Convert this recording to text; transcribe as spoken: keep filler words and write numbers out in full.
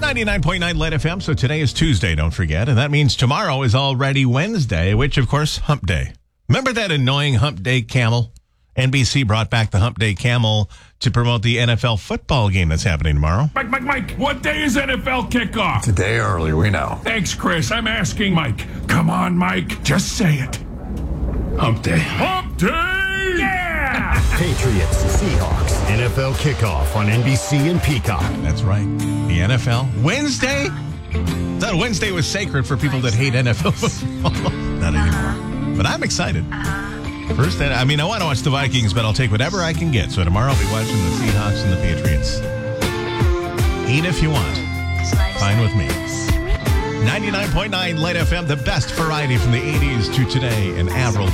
ninety-nine point nine Light F M. So today is Tuesday, don't forget. And that means tomorrow is already Wednesday, which, of course, Hump Day. Remember that annoying Hump Day camel? N B C brought back the Hump Day camel to promote the N F L football game that's happening tomorrow. Mike, Mike, Mike, what day is N F L kickoff? Today early, we know. Thanks, Chris. I'm asking Mike. Come on, Mike. Just say it. Hump Day. Hump Day! Yeah! Patriots, Seahawks, N F L kickoff on N B C and Peacock. That's right. The N F L. Wednesday? I thought Wednesday was sacred for people that hate N F L football. Not anymore. But I'm excited. First, I mean, I want to watch the Vikings, but I'll take whatever I can get. So tomorrow I'll be watching the Seahawks and the Patriots. Eat if you want. Fine with me. ninety-nine point nine Light F M, the best variety from the eighties to today in Avril.